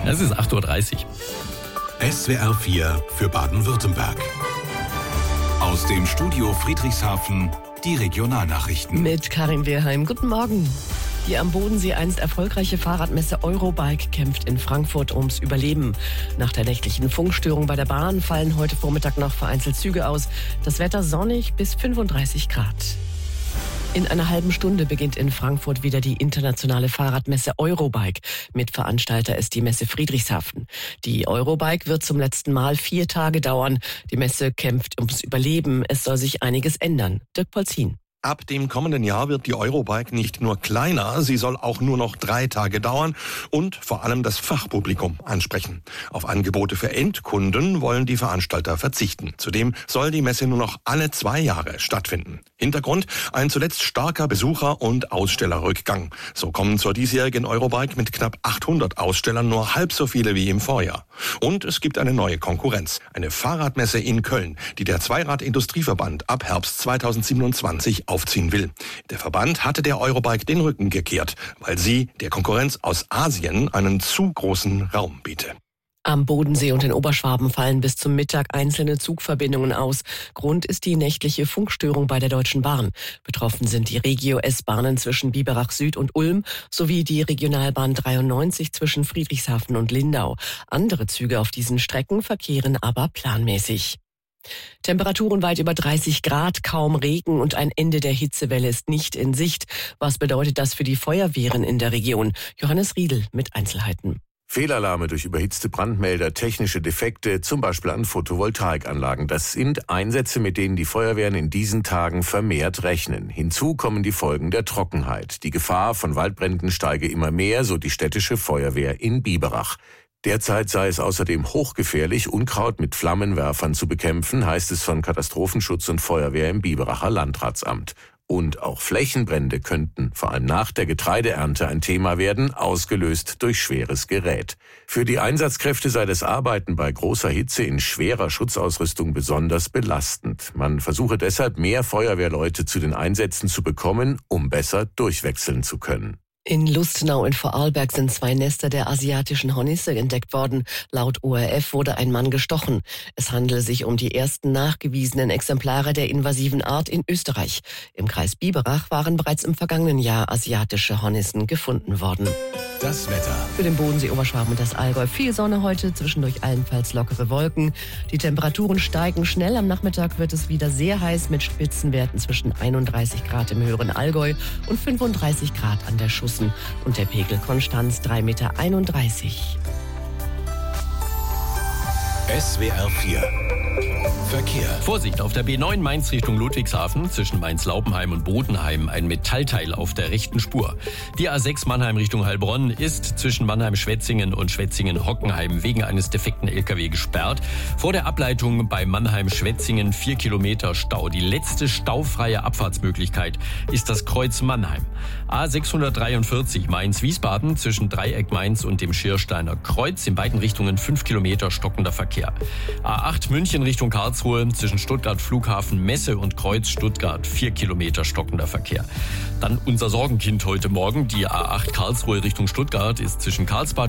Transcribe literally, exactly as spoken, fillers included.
Es ist acht Uhr dreißig. S W R vier für Baden-Württemberg. Aus dem Studio Friedrichshafen die Regionalnachrichten. Mit Karin Wehrheim. Guten Morgen. Die am Bodensee einst erfolgreiche Fahrradmesse Eurobike kämpft in Frankfurt ums Überleben. Nach der nächtlichen Funkstörung bei der Bahn fallen heute Vormittag noch vereinzelt Züge aus. Das Wetter sonnig bis fünfunddreißig Grad. In einer halben Stunde beginnt in Frankfurt wieder die internationale Fahrradmesse Eurobike. Mitveranstalter ist die Messe Friedrichshafen. Die Eurobike wird zum letzten Mal vier Tage dauern. Die Messe kämpft ums Überleben. Es soll sich einiges ändern. Dirk Polzin. Ab dem kommenden Jahr wird die Eurobike nicht nur kleiner, sie soll auch nur noch drei Tage dauern und vor allem das Fachpublikum ansprechen. Auf Angebote für Endkunden wollen die Veranstalter verzichten. Zudem soll die Messe nur noch alle zwei Jahre stattfinden. Hintergrund: ein zuletzt starker Besucher- und Ausstellerrückgang. So kommen zur diesjährigen Eurobike mit knapp achthundert Ausstellern nur halb so viele wie im Vorjahr. Und es gibt eine neue Konkurrenz. Eine Fahrradmesse in Köln, die der Zweirad-Industrieverband ab Herbst zweitausendsiebenundzwanzig aufziehen will. Der Verband hatte der Eurobike den Rücken gekehrt, weil sie der Konkurrenz aus Asien einen zu großen Raum biete. Am Bodensee und in Oberschwaben fallen bis zum Mittag einzelne Zugverbindungen aus. Grund ist die nächtliche Funkstörung bei der Deutschen Bahn. Betroffen sind die Regio-S-Bahnen zwischen Biberach Süd und Ulm sowie die Regionalbahn dreiundneunzig zwischen Friedrichshafen und Lindau. Andere Züge auf diesen Strecken verkehren aber planmäßig. Temperaturen weit über dreißig Grad, kaum Regen und ein Ende der Hitzewelle ist nicht in Sicht. Was bedeutet das für die Feuerwehren in der Region? Johannes Riedel mit Einzelheiten. Fehlalarme durch überhitzte Brandmelder, technische Defekte, zum Beispiel an Photovoltaikanlagen. Das sind Einsätze, mit denen die Feuerwehren in diesen Tagen vermehrt rechnen. Hinzu kommen die Folgen der Trockenheit. Die Gefahr von Waldbränden steige immer mehr, so die städtische Feuerwehr in Biberach. Derzeit sei es außerdem hochgefährlich, Unkraut mit Flammenwerfern zu bekämpfen, heißt es von Katastrophenschutz und Feuerwehr im Biberacher Landratsamt. Und auch Flächenbrände könnten, vor allem nach der Getreideernte, ein Thema werden, ausgelöst durch schweres Gerät. Für die Einsatzkräfte sei das Arbeiten bei großer Hitze in schwerer Schutzausrüstung besonders belastend. Man versuche deshalb, mehr Feuerwehrleute zu den Einsätzen zu bekommen, um besser durchwechseln zu können. In Lustenau in Vorarlberg sind zwei Nester der asiatischen Hornisse entdeckt worden. Laut O R F wurde ein Mann gestochen. Es handele sich um die ersten nachgewiesenen Exemplare der invasiven Art in Österreich. Im Kreis Biberach waren bereits im vergangenen Jahr asiatische Hornissen gefunden worden. Das Wetter. Für den Bodensee, Oberschwaben und das Allgäu viel Sonne heute, zwischendurch allenfalls lockere Wolken. Die Temperaturen steigen schnell. Am Nachmittag wird es wieder sehr heiß mit Spitzenwerten zwischen einunddreißig Grad im höheren Allgäu und fünfunddreißig Grad an der Schussen. Und der Pegel Konstanz drei Komma einunddreißig Meter. S W R vier Verkehr. Vorsicht, auf der B neun Mainz Richtung Ludwigshafen zwischen Mainz-Laupenheim und Bodenheim ein Metallteil auf der rechten Spur. Die A sechs Mannheim Richtung Heilbronn ist zwischen Mannheim-Schwetzingen und Schwetzingen-Hockenheim wegen eines defekten L K W gesperrt. Vor der Ableitung bei Mannheim-Schwetzingen vier Kilometer Stau. Die letzte staufreie Abfahrtsmöglichkeit ist das Kreuz Mannheim. A sechshundertdreiundvierzig Mainz-Wiesbaden zwischen Dreieck Mainz und dem Schiersteiner Kreuz. In beiden Richtungen fünf Kilometer stockender Verkehr. A acht München Richtung Karlsruhe zwischen Stuttgart Flughafen Messe und Kreuz Stuttgart vier Kilometer stockender Verkehr. Dann unser Sorgenkind heute Morgen. Die A acht Karlsruhe Richtung Stuttgart ist zwischen Karlsbad